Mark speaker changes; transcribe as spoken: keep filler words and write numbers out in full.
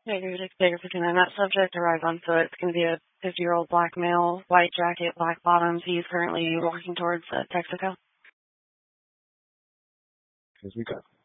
Speaker 1: Tiger six, Tiger fifty-nine. That subject arrived on foot. It's going to be a fifty-year-old black male, white jacket, black bottoms. He's currently walking towards uh, Texaco.
Speaker 2: As we go.